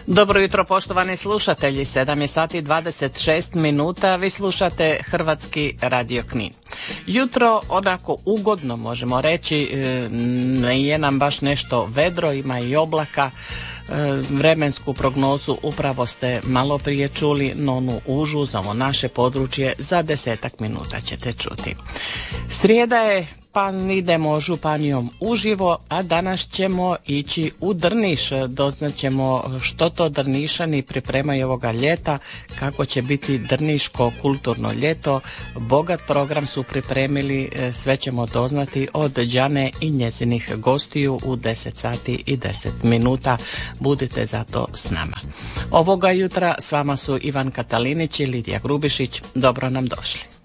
Dobro jutro poštovani slušatelji, 7 je sati 26 minuta, vi slušate Hrvatski radio Knin. Jutro onako ugodno možemo reći, nije nam baš nešto vedro, ima i oblaka. Vremensku prognozu upravo ste malo prije čuli, no onu užu za ovo naše područje za 10 minuta ćete čuti. Srijeda je, pa idemo županijom uživo, a danas ćemo ići u Drniš. Doznaćemo što to Drnišani pripremaju ovoga ljeta, kako će biti Drniško kulturno ljeto. Bogat program su pripremili, sve ćemo doznati od Đane i njezinih gostiju u 10 sati i 10 minuta. Budite zato s nama. Ovoga jutra s vama su Ivan Katalinić i Lidija Grubišić. Dobro nam došli.